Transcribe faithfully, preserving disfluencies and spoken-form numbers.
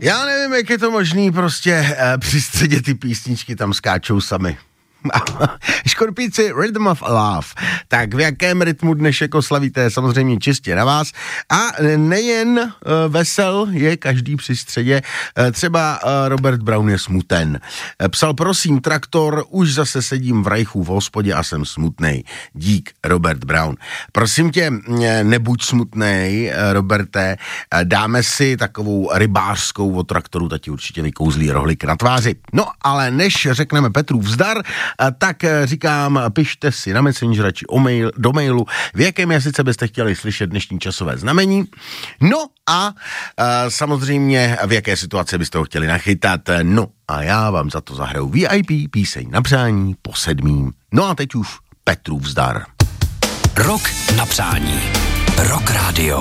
Já nevím, jak je to možný, prostě eh, při středě ty písničky tam skáčou sami. Škorpíci, Rhythm of Love. Tak v jakém rytmu dnešek oslavíte, samozřejmě čistě na vás. A nejen uh, vesel je každý při středě, uh, třeba uh, Robert Brown je smuten. Uh, psal, prosím, traktor, už zase sedím v rajchu v hospodě a jsem smutnej. Dík, Robert Brown. Prosím tě, nebuď smutnej, uh, Roberte, uh, dáme si takovou rybářskou od traktoru, ta ti určitě vykouzlí rohlík na tváři. No, ale než řekneme Petrův zdar, tak říkám, pište si na Messengera či o mail, do mailu, v jakém jazyce byste chtěli slyšet dnešní časové znamení. No a, a samozřejmě, v jaké situaci byste ho chtěli nachytat. No a já vám za to zahraju V I P píseň na přání po sedmým. No a teď už Petrův zdar. Rok na přání. Rock Radio.